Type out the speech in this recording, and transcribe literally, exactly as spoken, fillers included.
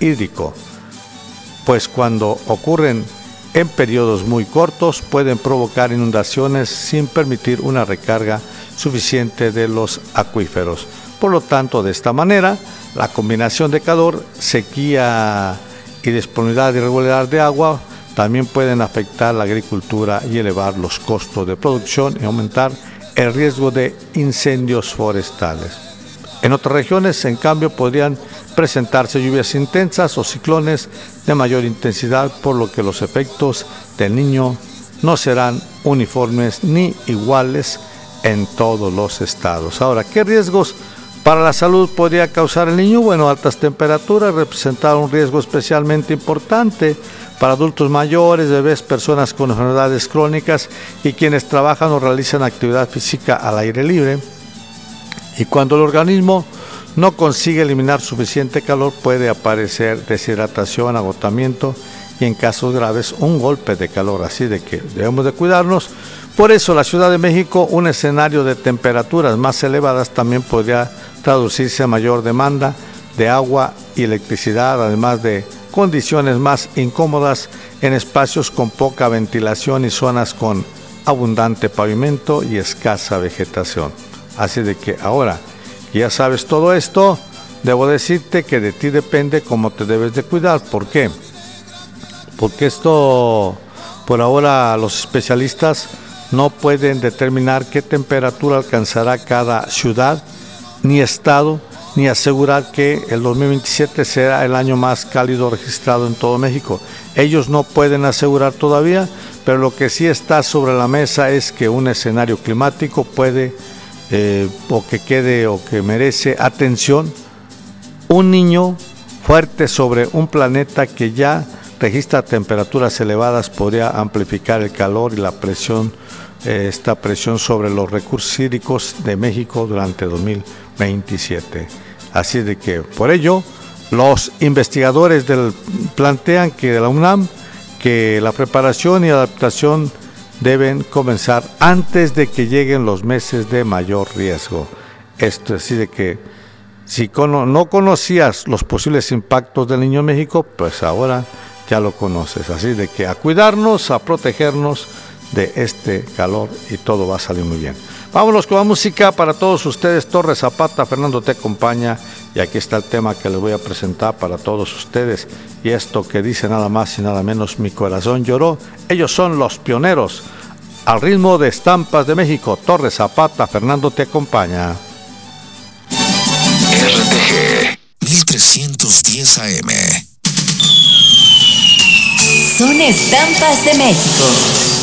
hídrico, pues cuando ocurren en periodos muy cortos pueden provocar inundaciones sin permitir una recarga suficiente de los acuíferos. Por lo tanto, de esta manera, la combinación de calor, sequía y disponibilidad irregular de agua también pueden afectar la agricultura y elevar los costos de producción y aumentar el riesgo de incendios forestales. En otras regiones, en cambio, podrían presentarse lluvias intensas o ciclones de mayor intensidad, por lo que los efectos del Niño no serán uniformes ni iguales en todos los estados. Ahora, ¿qué riesgos para la salud podría causar el Niño? Bueno, altas temperaturas representan un riesgo especialmente importante para adultos mayores, bebés, personas con enfermedades crónicas y quienes trabajan o realizan actividad física al aire libre. Y cuando el organismo no consigue eliminar suficiente calor, puede aparecer deshidratación, agotamiento y en casos graves un golpe de calor. Así de que debemos de cuidarnos. Por eso la Ciudad de México, un escenario de temperaturas más elevadas, también podría traducirse a mayor demanda de agua y electricidad, además de condiciones más incómodas en espacios con poca ventilación y zonas con abundante pavimento y escasa vegetación. Así de que ahora que ya sabes todo esto, debo decirte que de ti depende cómo te debes de cuidar. ¿Por qué? Porque esto, por ahora, los especialistas no pueden determinar qué temperatura alcanzará cada ciudad ni estado, ni asegurar que el dos mil veintisiete será el año más cálido registrado en todo México. Ellos no pueden asegurar todavía, pero lo que sí está sobre la mesa es que un escenario climático puede, eh, o que quede, o que merece atención, un niño fuerte sobre un planeta que ya registra temperaturas elevadas podría amplificar el calor y la presión, eh, esta presión sobre los recursos hídricos de México durante dos mil veintisiete. Así de que, por ello, los investigadores del, plantean que de la UNAM que la preparación y adaptación deben comenzar antes de que lleguen los meses de mayor riesgo. Esto es así de que si cono, no conocías los posibles impactos del Niño en México, pues ahora ya lo conoces. Así de que a cuidarnos, a protegernos de este calor y todo va a salir muy bien. Vámonos con la música para todos ustedes. Torres Zapata, Fernando te acompaña y aquí está el tema que les voy a presentar para todos ustedes y esto que dice nada más y nada menos Mi corazón lloró. Ellos son Los Pioneros al ritmo de Estampas de México. Torres Zapata, Fernando te acompaña. R T G mil trescientos diez A M. Son Estampas de México.